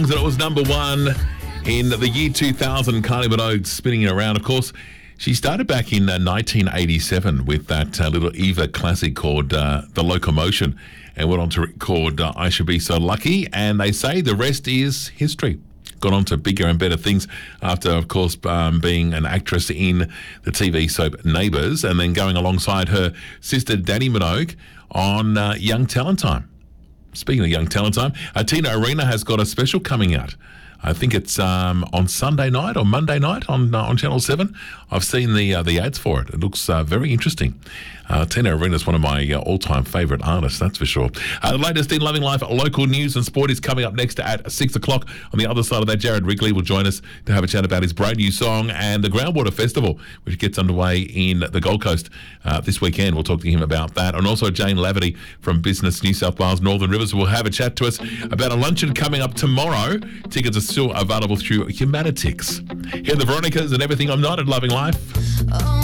And it was number one in the year 2000. Kylie Minogue spinning it around. Of course, she started back in 1987 with that little Eva classic called The Locomotion, and went on to record I Should Be So Lucky. And they say the rest is history. Got on to bigger and better things after, of course, being an actress in the TV soap Neighbours, and then going alongside her sister Dannii Minogue on Young Talent Time. Speaking of Young Talent Time, Tina Arena has got a special coming out. I think it's on Sunday night or Monday night on Channel 7. I've seen the ads for it. It looks very interesting. Tina Arena is one of my all-time favourite artists, that's for sure. The latest in Loving Life local news and sport is coming up next at 6 o'clock. On the other side of that, Jared Wrigley will join us to have a chat about his brand new song and the Groundwater Festival, which gets underway in the Gold Coast this weekend. We'll talk to him about that. And also Jane Laverty from Business New South Wales Northern Rivers will have a chat to us about a luncheon coming up tomorrow. Tickets are still available through Humanitix. Here are the Veronicas and Everything I'm Not at Loving Life. Oh.